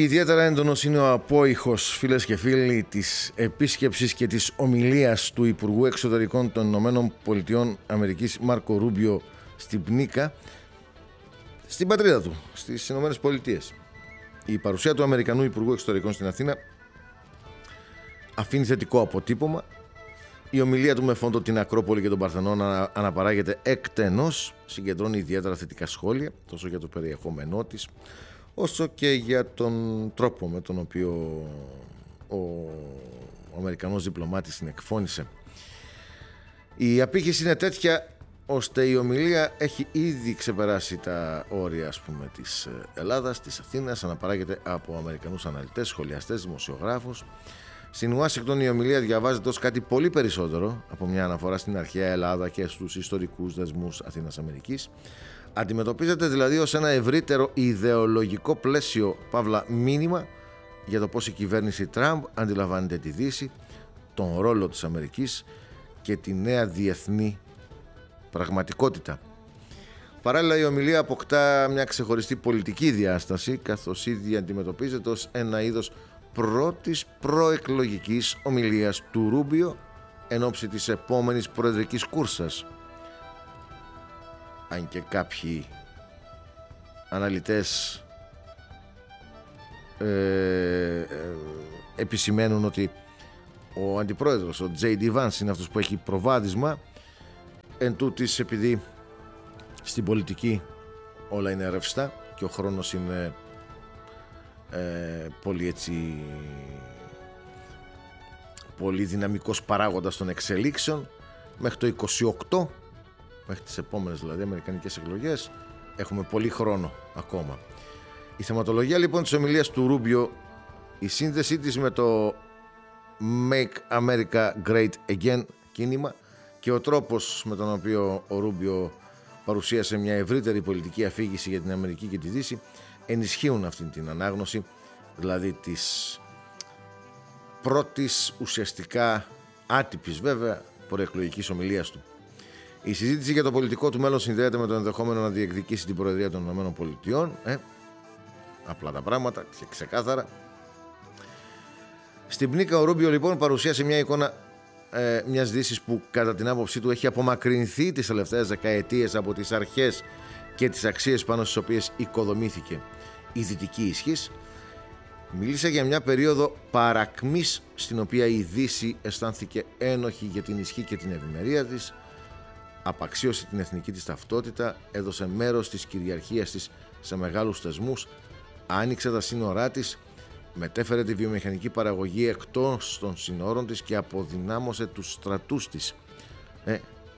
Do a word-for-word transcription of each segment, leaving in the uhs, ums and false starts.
ιδιαίτερα έντονος είναι ο απόϊχος, φίλες και φίλοι, της επίσκεψης και της ομιλίας του Υπουργού Εξωτερικών των Ηνωμένων Πολιτειών Αμερικής Μάρκο Ρούμπιο στην Πνίκα, στην πατρίδα του, στις Ηνωμένες Πολιτείες. Η παρουσία του Αμερικανού Υπουργού Εξωτερικών στην Αθήνα αφήνει θετικό αποτύπωμα. Η ομιλία του με φόντο την Ακρόπολη και τον Παρθενώνα αναπαράγεται εκτενώς, συγκεντρώνει ιδιαίτερα θετικά σχόλια, τόσο για το περιεχόμενό της, όσο και για τον τρόπο με τον οποίο ο, ο Αμερικανός διπλωμάτης την εκφώνησε. Η απήχηση είναι τέτοια ώστε η ομιλία έχει ήδη ξεπεράσει τα όρια, ας πούμε, της Ελλάδας, της Αθήνας, αναπαράγεται από Αμερικανούς αναλυτές, σχολιαστές, δημοσιογράφους. Στην Ουάσιγκτον η ομιλία διαβάζεται ως κάτι πολύ περισσότερο από μια αναφορά στην αρχαία Ελλάδα και στους ιστορικούς δεσμούς Αθήνας-Αμερικής. Αντιμετωπίζεται δηλαδή ως ένα ευρύτερο ιδεολογικό πλαίσιο, παύλα μήνυμα, για το πώς η κυβέρνηση Τραμπ αντιλαμβάνεται τη Δύση, τον ρόλο της Αμερικής και τη νέα διεθνή πραγματικότητα. Παράλληλα, η ομιλία αποκτά μια ξεχωριστή πολιτική διάσταση, καθώς ήδη αντιμετωπίζεται ως ένα είδος πρώτης προεκλογικής ομιλίας του Ρούμπιο εν ώψη της επόμενης προεδρικής κούρσας. Αν και κάποιοι αναλυτές ε, ε, επισημαίνουν ότι ο αντιπρόεδρος, ο τζέι ντι Vance, είναι αυτός που έχει προβάδισμα, εν τούτης, επειδή στην πολιτική όλα είναι ρευστά και ο χρόνος είναι ε, πολύ έτσι πολύ δυναμικός παράγοντας των εξελίξεων, μέχρι το είκοσι οκτώ, μέχρι τις επόμενες δηλαδή αμερικανικές εκλογές, έχουμε πολύ χρόνο ακόμα. Η θεματολογία λοιπόν της ομιλίας του Ρούμπιο, η σύνδεσή της με το Make America Great Again κίνημα και ο τρόπος με τον οποίο ο Ρούμπιο παρουσίασε μια ευρύτερη πολιτική αφήγηση για την Αμερική και τη Δύση ενισχύουν αυτήν την ανάγνωση, δηλαδή της πρώτης ουσιαστικά άτυπης βέβαια προεκλογικής ομιλίας του. Η συζήτηση για το πολιτικό του μέλλον συνδέεται με το ενδεχόμενο να διεκδικήσει την Προεδρία των Ηνωμένων Πολιτειών. Ε, απλά τα πράγματα και ξεκάθαρα. Στην Πνίκα ο Ρούμπιο λοιπόν παρουσίασε μια εικόνα ε, μιας Δύσης που κατά την άποψή του έχει απομακρυνθεί τις τελευταίες δεκαετίες από τις αρχές και τις αξίες πάνω στις οποίες οικοδομήθηκε η δυτική ισχύς. Μίλησε για μια περίοδο παρακμής στην οποία η Δύση αισθάνθηκε ένοχη για την ισχύ και την ευημερία της, απαξίωσε την εθνική της ταυτότητα, έδωσε μέρος της κυριαρχίας της σε μεγάλους θεσμούς, άνοιξε τα σύνορά της, μετέφερε τη βιομηχανική παραγωγή εκτός των σύνορων της και αποδυνάμωσε τους στρατούς της. Ε,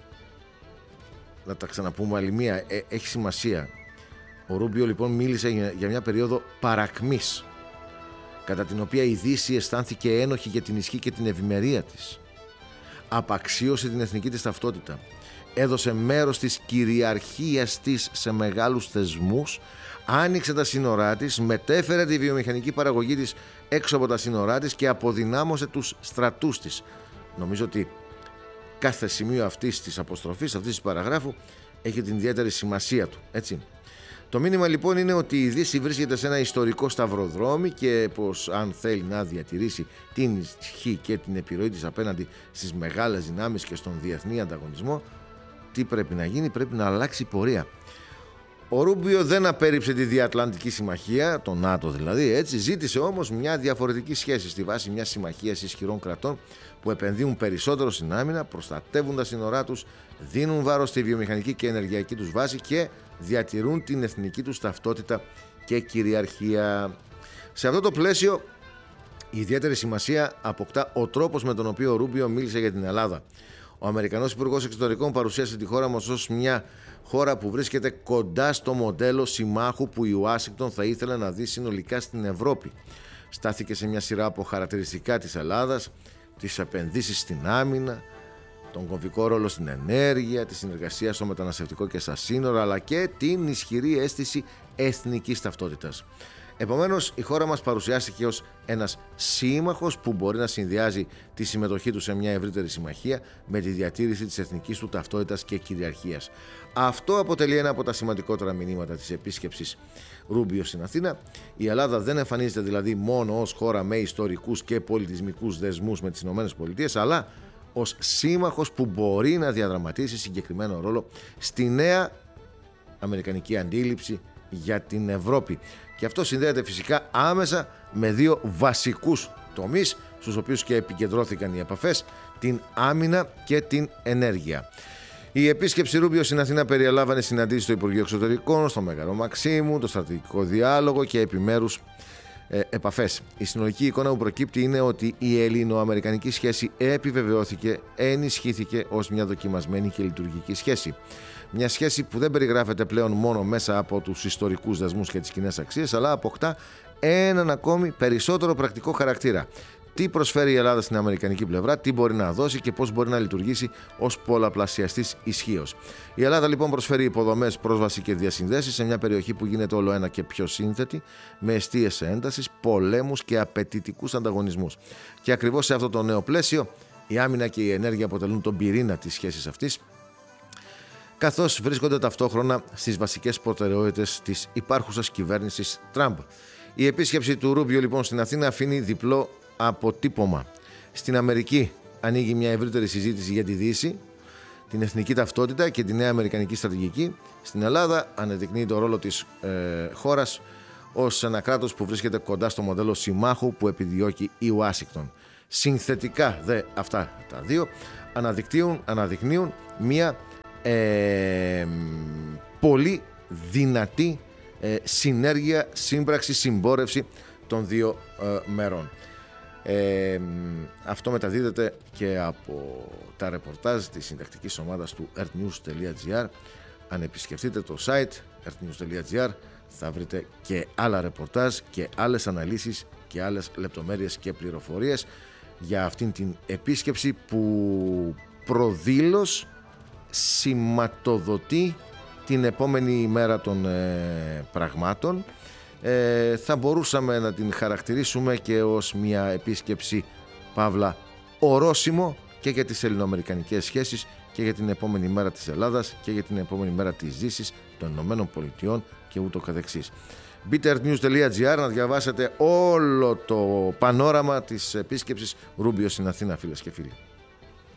να τα ξαναπούμε άλλη μία, ε, έχει σημασία. Ο Ρούμπιο λοιπόν μίλησε για μια περίοδο παρακμής, κατά την οποία η Δύση αισθάνθηκε ένοχη για την ισχύ και την ευημερία της, απαξίωσε την εθνική της ταυτότητα, έδωσε μέρος της κυριαρχίας της σε μεγάλους θεσμούς, άνοιξε τα σύνορά της, μετέφερε τη βιομηχανική παραγωγή της έξω από τα σύνορά της και αποδυνάμωσε τους στρατούς της. Νομίζω ότι κάθε σημείο αυτής της αποστροφής, αυτής της παραγράφου, έχει την ιδιαίτερη σημασία του, έτσι. Το μήνυμα λοιπόν είναι ότι η Δύση βρίσκεται σε ένα ιστορικό σταυροδρόμι και πως αν θέλει να διατηρήσει την ισχύ και την επιρροή της απέναντι στις μεγάλες δυνάμεις και στον διεθνή ανταγωνισμό, τι πρέπει να γίνει? Πρέπει να αλλάξει πορεία. Ο Ρούμπιο δεν απέρριψε τη Διατλαντική Συμμαχία, το ΝΑΤΟ δηλαδή, έτσι, ζήτησε όμως μια διαφορετική σχέση στη βάση μιας συμμαχίας ισχυρών κρατών που επενδύουν περισσότερο στην άμυνα, προστατεύουν τα σύνορά τους, δίνουν βάρος στη βιομηχανική και ενεργειακή τους βάση και διατηρούν την εθνική τους ταυτότητα και κυριαρχία. Σε αυτό το πλαίσιο, η ιδιαίτερη σημασία αποκτά ο τρόπος με τον οποίο ο Ρούμπιο μίλησε για την Ελλάδα. Ο Αμερικανός Υπουργός Εξωτερικών παρουσίασε τη χώρα μας ως μια χώρα που βρίσκεται κοντά στο μοντέλο συμμάχου που η Ουάσιγκτον θα ήθελε να δει συνολικά στην Ευρώπη. Στάθηκε σε μια σειρά από χαρακτηριστικά της Ελλάδας, τις επενδύσεις στην άμυνα, τον κομβικό ρόλο στην ενέργεια, τη συνεργασία στο μεταναστευτικό και στα σύνορα, αλλά και την ισχυρή αίσθηση εθνικής ταυτότητας. Επομένως, η χώρα μας παρουσιάστηκε ως ένας σύμμαχος που μπορεί να συνδυάζει τη συμμετοχή του σε μια ευρύτερη συμμαχία με τη διατήρηση της εθνικής του ταυτότητας και κυριαρχίας. Αυτό αποτελεί ένα από τα σημαντικότερα μηνύματα της επίσκεψης Ρούμπιο στην Αθήνα. Η Ελλάδα δεν εμφανίζεται δηλαδή μόνο ως χώρα με ιστορικούς και πολιτισμικούς δεσμούς με τις ΗΠΑ, αλλά ως σύμμαχος που μπορεί να διαδραματίσει συγκεκριμένο ρόλο στη νέα αμερικανική αντίληψη για την Ευρώπη. Και αυτό συνδέεται φυσικά άμεσα με δύο βασικούς τομείς στους οποίους και επικεντρώθηκαν οι επαφές, την άμυνα και την ενέργεια. Η επίσκεψη Ρούμπιο στην Αθήνα περιέλαβανε συναντήσεις στο Υπουργείο Εξωτερικών, στο Μέγαρο Μαξίμου, το στρατηγικό διάλογο και επιμέρους ε, επαφές. Η συνολική εικόνα που προκύπτει είναι ότι η ελληνοαμερικανική σχέση επιβεβαιώθηκε, ενισχύθηκε ως μια δοκιμασμένη και λειτουργική σχέση. Μια σχέση που δεν περιγράφεται πλέον μόνο μέσα από τους ιστορικούς δεσμούς και τις κοινές αξίες, αλλά αποκτά έναν ακόμη περισσότερο πρακτικό χαρακτήρα. Τι προσφέρει η Ελλάδα στην αμερικανική πλευρά, τι μπορεί να δώσει και πώς μπορεί να λειτουργήσει ως πολλαπλασιαστής ισχύος. Η Ελλάδα λοιπόν προσφέρει υποδομές, πρόσβαση και διασυνδέσεις σε μια περιοχή που γίνεται όλο ένα και πιο σύνθετη, με εστίες έντασης, πολέμους και απαιτητικούς ανταγωνισμούς. Και ακριβώς σε αυτό το νέο πλαίσιο, η άμυνα και η ενέργεια αποτελούν τον πυρήνα της σχέσης αυτής, καθώς βρίσκονται ταυτόχρονα στις βασικές προτεραιότητες της υπάρχουσας κυβέρνησης Τραμπ. Η επίσκεψη του Ρούμπιο λοιπόν στην Αθήνα αφήνει διπλό αποτύπωμα. Στην Αμερική ανοίγει μια ευρύτερη συζήτηση για τη Δύση, την εθνική ταυτότητα και τη νέα αμερικανική στρατηγική. Στην Ελλάδα αναδεικνύει το ρόλο της ε, χώρας ως ένα κράτος που βρίσκεται κοντά στο μοντέλο συμμάχου που επιδιώκει η Ουάσιγκτον. Συνθετικά δε αυτά τα δύο αναδεικνύουν, αναδεικνύουν μια ε, πολύ δυνατή ε, συνέργεια, σύμπραξη, συμπόρευση των δύο ε, μέρων. Ε, αυτό μεταδίδεται και από τα ρεπορτάζ της συντακτικής ομάδας του earthnews.gr. Αν επισκεφτείτε το site earthnews.gr θα βρείτε και άλλα ρεπορτάζ και άλλες αναλύσεις και άλλες λεπτομέρειες και πληροφορίες για αυτήν την επίσκεψη που προδήλως σηματοδοτεί την επόμενη ημέρα των ε, πραγμάτων. Ε, θα μπορούσαμε να την χαρακτηρίσουμε και ως μια επίσκεψη παύλα ορόσημο και για τις ελληνοαμερικανικές σχέσεις και για την επόμενη μέρα της Ελλάδας και για την επόμενη μέρα της Δύσης, των Ηνωμένων Πολιτειών και ούτω καθεξής. Μπείτε earthnews.gr να διαβάσετε όλο το πανόραμα της επίσκεψης Ρούμπιο στην Αθήνα, φίλες και φίλοι.